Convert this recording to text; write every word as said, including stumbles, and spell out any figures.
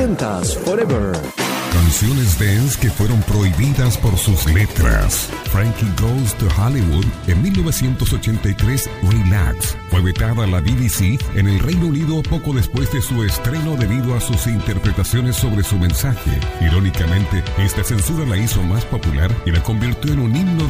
sesentas Forever. Canciones dance que fueron prohibidas por sus letras. Frankie Goes to Hollywood en mil novecientos ochenta y tres, Relax, fue vetada a la B B C en el Reino Unido poco después de su estreno debido a sus interpretaciones sobre su mensaje. Irónicamente, esta censura la hizo más popular y la convirtió en un himno